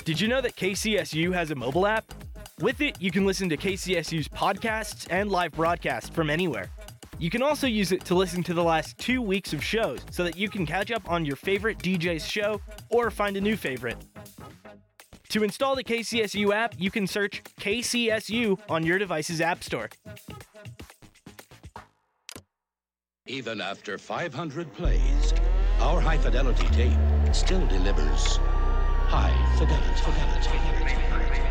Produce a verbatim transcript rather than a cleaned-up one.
Did you know that K C S U has a mobile app? With it, you can listen to K C S U's podcasts and live broadcasts from anywhere. You can also use it to listen to the last two weeks of shows so that you can catch up on your favorite D J's show or find a new favorite. To install the K C S U app, you can search K C S U on your device's app store. Even after five hundred plays, our high-fidelity tape still delivers high fidelity. fidelity.